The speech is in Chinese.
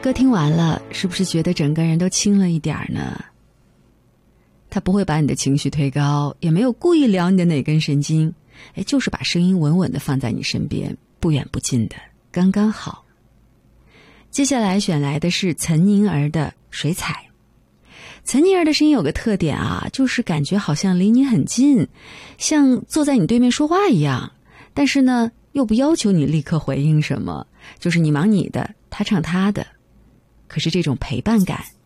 歌听完了，是不是觉得整个人都轻了一点呢？他不会把你的情绪推高，也没有故意撩你的哪根神经，就是把声音稳稳地放在你身边，不远不近的，刚刚好。接下来选来的是岑宁儿的水彩。岑宁儿的声音有个特点啊，就是感觉好像离你很近，像坐在你对面说话一样，但是呢又不要求你立刻回应什么，就是你忙你的，他唱他的。可是这种陪伴感